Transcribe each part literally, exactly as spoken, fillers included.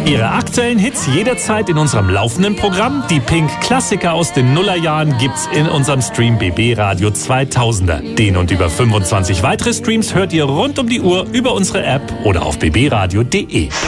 Ihre aktuellen Hits jederzeit in unserem laufenden Programm. Die Pink-Klassiker aus den Nullerjahren gibt's in unserem Stream B B Radio zweitausender. Den und über fünfundzwanzig weitere Streams hört ihr rund um die Uhr über unsere App oder auf b b radio punkt d e.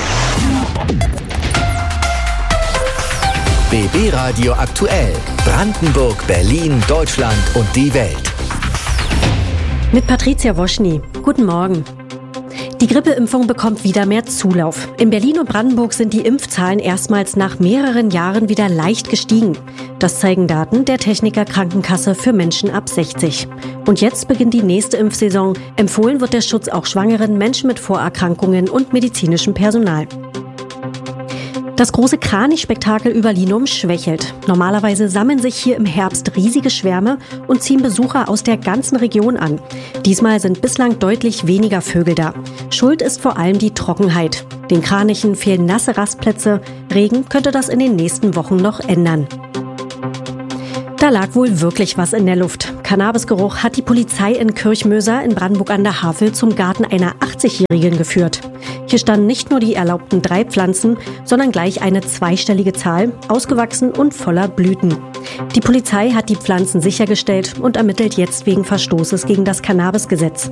B B Radio aktuell. Brandenburg, Berlin, Deutschland und die Welt. Mit Patricia Woschny. Guten Morgen. Die Grippeimpfung bekommt wieder mehr Zulauf. In Berlin und Brandenburg sind die Impfzahlen erstmals nach mehreren Jahren wieder leicht gestiegen. Das zeigen Daten der Techniker Krankenkasse für Menschen ab sechzig. Und jetzt beginnt die nächste Impfsaison. Empfohlen wird der Schutz auch Schwangeren, Menschen mit Vorerkrankungen und medizinischem Personal. Das große Kranichspektakel über Linum schwächelt. Normalerweise sammeln sich hier im Herbst riesige Schwärme und ziehen Besucher aus der ganzen Region an. Diesmal sind bislang deutlich weniger Vögel da. Schuld ist vor allem die Trockenheit. Den Kranichen fehlen nasse Rastplätze. Regen könnte das in den nächsten Wochen noch ändern. Da lag wohl wirklich was in der Luft. Cannabisgeruch hat die Polizei in Kirchmöser in Brandenburg an der Havel zum Garten einer achtzigjährigen geführt. Hier standen nicht nur die erlaubten drei Pflanzen, sondern gleich eine zweistellige Zahl, ausgewachsen und voller Blüten. Die Polizei hat die Pflanzen sichergestellt und ermittelt jetzt wegen Verstoßes gegen das Cannabisgesetz.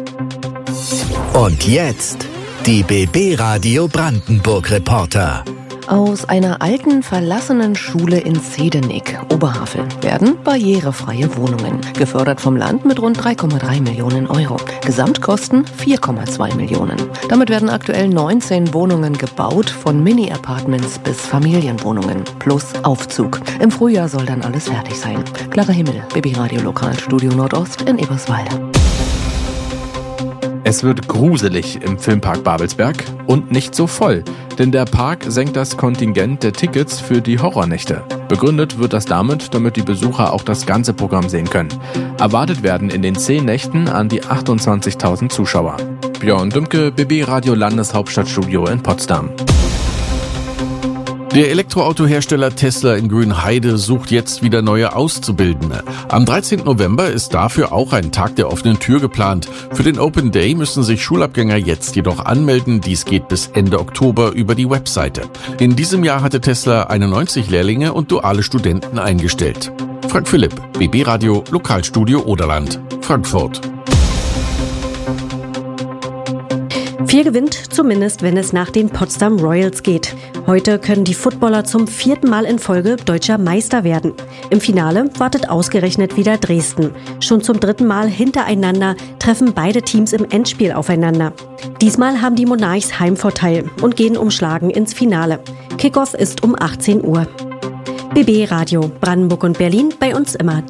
Und jetzt die B B Radio Brandenburg Reporter. Aus einer alten, verlassenen Schule in Zedenik, Oberhavel, werden barrierefreie Wohnungen. Gefördert vom Land mit rund drei Komma drei Millionen Euro. Gesamtkosten vier Komma zwei Millionen. Damit werden aktuell neunzehn Wohnungen gebaut, von Mini-Apartments bis Familienwohnungen. Plus Aufzug. Im Frühjahr soll dann alles fertig sein. Clara Himmel, B B Radio Lokalstudio Nordost in Eberswalde. Es wird gruselig im Filmpark Babelsberg und nicht so voll, denn der Park senkt das Kontingent der Tickets für die Horrornächte. Begründet wird das damit, damit die Besucher auch das ganze Programm sehen können. Erwartet werden in den zehn Nächten an die achtundzwanzigtausend Zuschauer. Björn Dümke, B B Radio Landeshauptstadtstudio in Potsdam. Der Elektroautohersteller Tesla in Grünheide sucht jetzt wieder neue Auszubildende. Am dreizehnten November ist dafür auch ein Tag der offenen Tür geplant. Für den Open Day müssen sich Schulabgänger jetzt jedoch anmelden. Dies geht bis Ende Oktober über die Webseite. In diesem Jahr hatte Tesla einundneunzig Lehrlinge und duale Studenten eingestellt. Frank Philipp, B B Radio Lokalstudio Oderland, Frankfurt. Vier gewinnt, zumindest wenn es nach den Potsdam Royals geht. Heute können die Footballer zum vierten Mal in Folge deutscher Meister werden. Im Finale wartet ausgerechnet wieder Dresden. Schon zum dritten Mal hintereinander treffen beide Teams im Endspiel aufeinander. Diesmal haben die Monarchs Heimvorteil und gehen umschlagen ins Finale. Kickoff ist um achtzehn Uhr. B B Radio Brandenburg und Berlin, bei uns immer